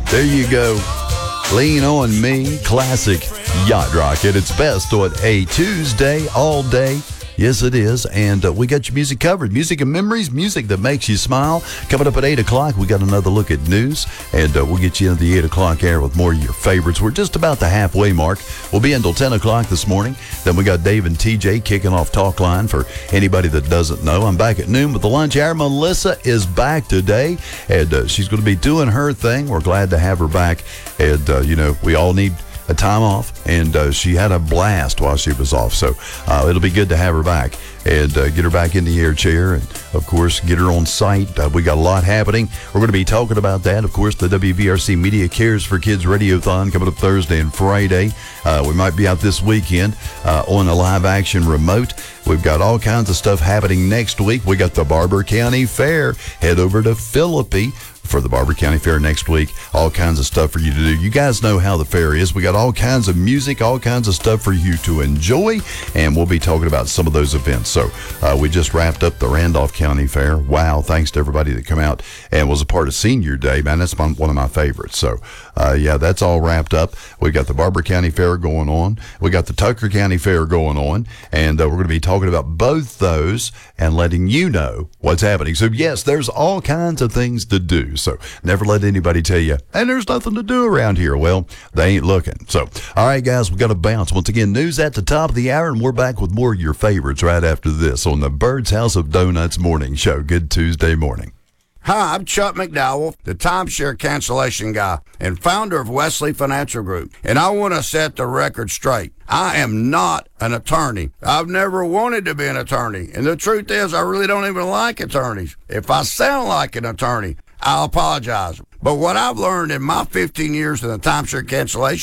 There you go. Lean on Me, classic yacht rock at its best on a Tuesday all day. Yes, it is. And we got your music covered. Music and memories, music that makes you smile. Coming up at 8 o'clock, we got another look at news. And we'll get you into the 8 o'clock hour with more of your favorites. We're just about the halfway mark. We'll be until 10 o'clock this morning. Then we got Dave and TJ kicking off Talk Line for anybody that doesn't know. I'm back at noon with the lunch hour. Melissa is back today. And she's going to be doing her thing. We're glad to have her back. And, we all need a time off, and she had a blast while she was off. So it'll be good to have her back and get her back in the air chair and, of course, get her on site. We got a lot happening. We're going to be talking about that. Of course, the WVRC Media Cares for Kids Radiothon coming up Thursday and Friday. We might be out this weekend on a live action remote. We've got all kinds of stuff happening next week. We got the Barber County Fair. Head over to Philippi for the Barber County Fair next week. All kinds of stuff for you to do. You guys know how the fair is. We got all kinds of music, all kinds of stuff for you to enjoy, and we'll be talking about some of those events. So we just wrapped up the Randolph County Fair. Wow, thanks to everybody that came out and was a part of Senior Day. Man, that's one of my favorites. So, that's all wrapped up. We got the Barber County Fair going on. We got the Tucker County Fair going on, and we're going to be talking about both those and letting you know what's happening. So, yes, there's all kinds of things to do. So never let anybody tell you, and there's nothing to do around here. Well, they ain't looking. So, all right, guys, we got to bounce. Once again, news at the top of the hour, and we're back with more of your favorites right after this on the Bird's House of Donuts Morning Show. Good Tuesday morning. Hi, I'm Chuck McDowell, the timeshare cancellation guy and founder of Wesley Financial Group, and I want to set the record straight. I am not an attorney. I've never wanted to be an attorney, and the truth is I really don't even like attorneys. If I sound like an attorney, I'll apologize. But what I've learned in my 15 years in the timeshare cancellation